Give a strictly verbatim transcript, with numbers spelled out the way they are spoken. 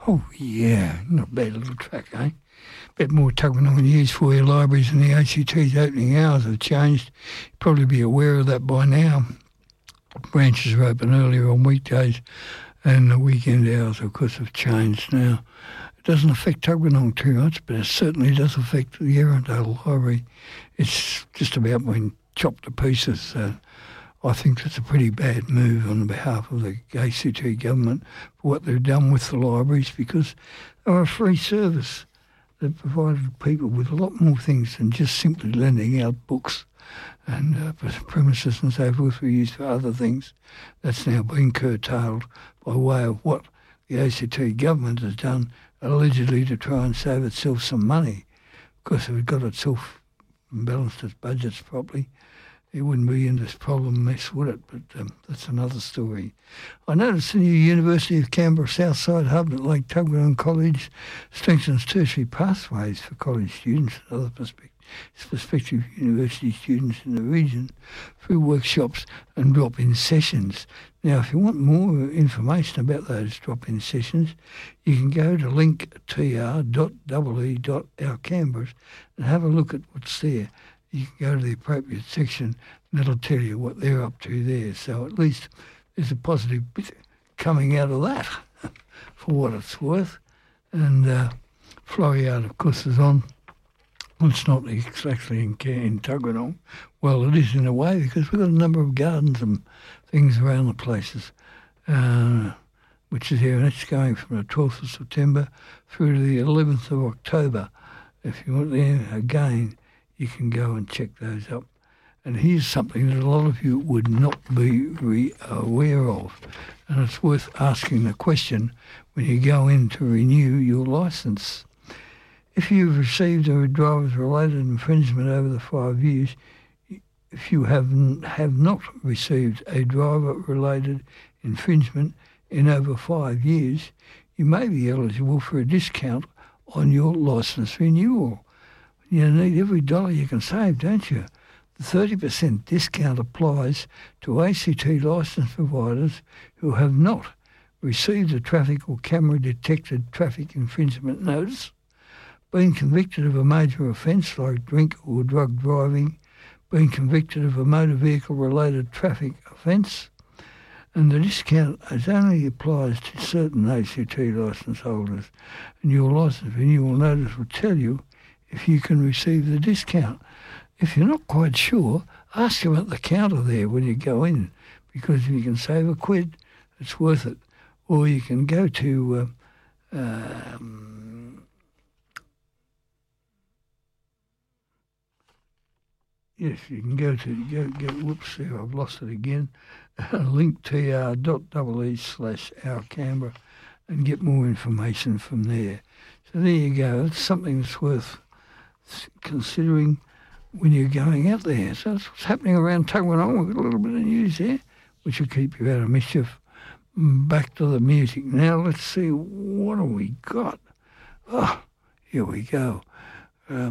Oh, yeah, not a bad little track, eh? Bit more Tuggeranong years for your libraries, and the A C T's opening hours have changed. You'll probably be aware of that by now. Branches are open earlier on weekdays, and the weekend hours, of course, have changed now. It doesn't affect Tuggeranong too much, but it certainly does affect the Erindale Library. It's just about been chopped to pieces. Uh, I think that's a pretty bad move on behalf of the A C T government for what they've done with the libraries, because they're a free service. They've provided people with a lot more things than just simply lending out books and uh, premises and so forth we used for other things. That's now been curtailed by way of what the A C T government has done, allegedly to try and save itself some money. Of course, if it got itself balanced its budgets properly, it wouldn't be in this problem mess, would it? But um, that's another story. I noticed the new University of Canberra Southside Hub at Lake Tuggeranong College strengthens tertiary pathways for college students and other prospective, prospective university students in the region through workshops and drop-in sessions. Now, if you want more information about those drop-in sessions, you can go to linktr dot e e dot our Canberras and have a look at what's there. You can go to the appropriate section and it'll tell you what they're up to there. So at least there's a positive bit coming out of that for what it's worth. And uh, Floriade, of course, is on. It's not exactly in, in Tuggeranong. Well, it is in a way, because we've got a number of gardens and things around the places, uh, which is here. And it's going from the twelfth of September through to the eleventh of October. If you want there again, you can go and check those up. And here's something that a lot of you would not be re- aware of, and it's worth asking the question when you go in to renew your licence. If you've received a driver's-related infringement over the five years, if you have, n- have not received a driver-related infringement in over five years, you may be eligible for a discount on your licence renewal. You need every dollar you can save, don't you? The thirty percent discount applies to A C T licence providers who have not received a traffic or camera-detected traffic infringement notice, been convicted of a major offence like drink or drug driving, been convicted of a motor vehicle-related traffic offence, and the discount is only applies to certain A C T licence holders, and your licence renewal notice will tell you if you can receive the discount. If you're not quite sure, ask them at the counter there when you go in, because if you can save a quid, it's worth it. Or you can go to uh, um, yes, you can go to go go. Whoops, there I've lost it again. linktr dot e e slash our Canberra and get more information from there. So there you go. It's something that's worth considering when you're going out there. So that's what's happening around Tuggeranong. We've got a little bit of news there, which will keep you out of mischief. Back to the music now. Let's see, what have we got? Oh, here we go.